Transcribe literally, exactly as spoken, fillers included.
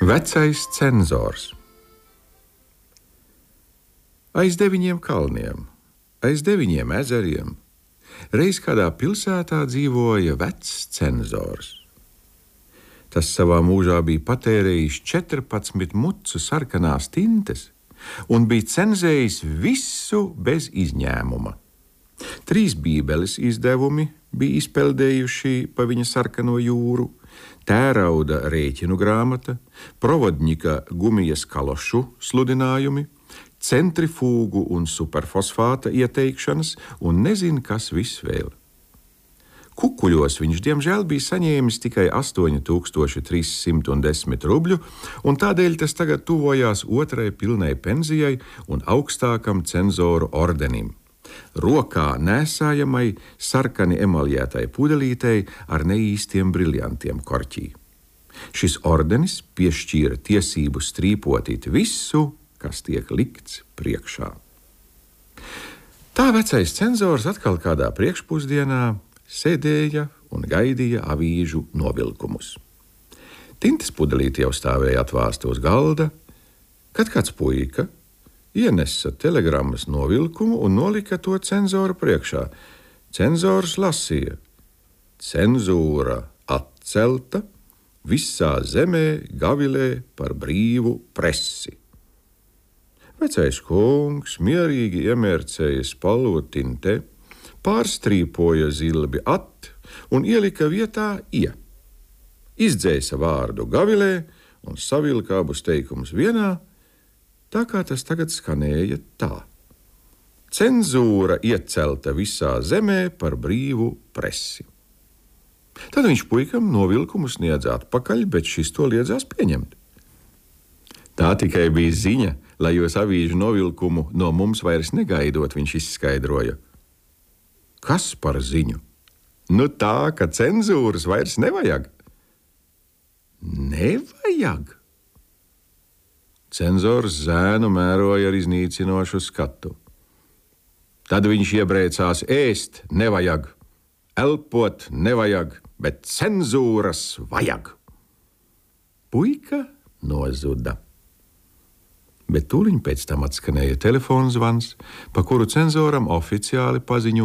Vecais cenzors. Aiz deviņiem kalniem, aiz deviņiem ezeriem, reiz kādā pilsētā dzīvoja vecs cenzors. Tas savā mūžā bija patērējis četrpadsmit mucu sarkanās tintes un bija cenzējis visu bez izņēmuma. Trīs bībeles izdevumi bija izpeldējuši pa viņa sarkano jūru, tērauda rēķinu grāmata, provodņika gumijas kalošu sludinājumi, centrifūgu un superfosfāta ieteikšanas un nezin, kas viss vēl. Kukuļos viņš, diemžēl, bija saņēmis tikai astoņi tūkstoši trīs simti desmit rubļu, un tādēļ tas tagad tuvojās otrai pilnai pensijai un augstākam cenzoru ordenim. Rokā nēsājamai sarkani emaljētai pudelītei ar neīstiem briljantiem korķī. Šis ordenis piešķīra tiesību strīpotīt visu, kas tiek likts priekšā. Tā vecais cenzors atkal kādā priekšpusdienā sēdēja un gaidīja avīžu novilkumus. Tintes pudelīte jau stāvēja atvāsta uz galda, kad kāds puika ienesa telegrammas novilkumu un nolika to cenzora priekšā. Cenzors lasīja: cenzūra atcelta, visā zemē gavilē par brīvu presi. Vecais kungs mierīgi iemērcēja spalvo tintē, pārstrīpoja zilbi at un ielika vietā ie. Izdzēsa vārdu gavilē un savilka abus teikumus vienā, tā kā tas tagad skanēja tā: cenzūra iecelta visā zemē par brīvu presi. Tad viņš puikam novilkumu sniedz atpakaļ, bet šis to liedzās pieņemt. Tā tikai bija ziņa, lai jūs avīžu novilkumu no mums vairs negaidot, viņš izskaidroja. Kas par ziņu? Nu tā, ka cenzūras vairs nevajag. Nevajag? Cenzors zēnu mēroja ar iznīcinošu skatu. Tad viņš iebrēcās: ēst nevajag, elpot nevajag, bet cenzūras vajag. Puika nozuda. Bet tūliņ pēc tam atskanēja telefona zvans, pa kuru cenzoram oficiāli paziņoja,